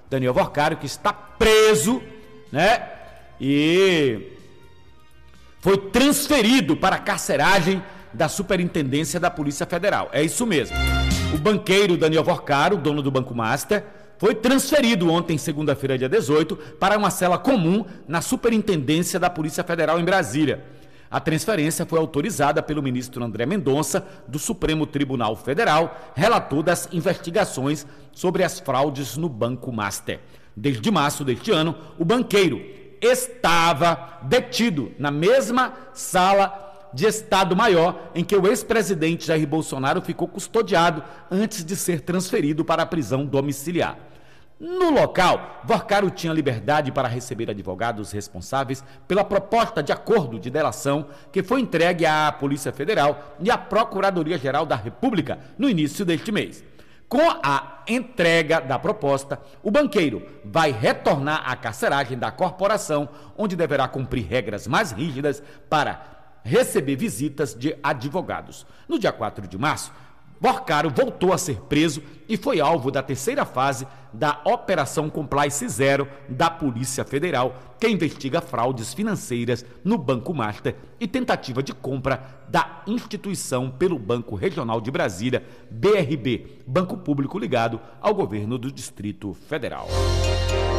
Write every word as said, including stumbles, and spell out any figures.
Daniel Vorcaro, que está preso, né? E foi transferido para a carceragem da Superintendência da Polícia Federal. É isso mesmo. O banqueiro Daniel Vorcaro, dono do Banco Master, foi transferido ontem, segunda-feira, dia dezoito, para uma cela comum na Superintendência da Polícia Federal em Brasília. A transferência foi autorizada pelo ministro André Mendonça, do Supremo Tribunal Federal, relator das investigações sobre as fraudes no Banco Master. Desde março deste ano, o banqueiro estava detido na mesma sala de Estado-Maior em que o ex-presidente Jair Bolsonaro ficou custodiado antes de ser transferido para a prisão domiciliar. No local, Vorcaro tinha liberdade para receber advogados responsáveis pela proposta de acordo de delação que foi entregue à Polícia Federal e à Procuradoria-Geral da República no início deste mês. Com a entrega da proposta, o banqueiro vai retornar à carceragem da corporação, onde deverá cumprir regras mais rígidas para receber visitas de advogados. No dia quatro de março, Vorcaro voltou a ser preso e foi alvo da terceira fase da Operação Compliance Zero da Polícia Federal, que investiga fraudes financeiras no Banco Master e tentativa de compra da instituição pelo Banco Regional de Brasília, B R B, Banco Público ligado ao governo do Distrito Federal.